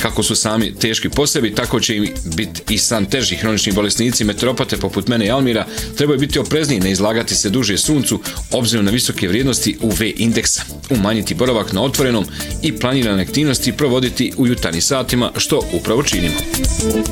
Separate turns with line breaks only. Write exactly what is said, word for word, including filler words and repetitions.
Kako su sami teški po sebi, tako će im biti i san teži. Hronični bolesnici, meteoropate poput mene i Almira trebaju biti oprezniji, ne izlagati se duže suncu obzirom na visoke vrijednosti U V indeksa, umanjiti boravak na otvorenom i planirane aktivnosti provoditi u jutarnjim satima, što upravo činimo.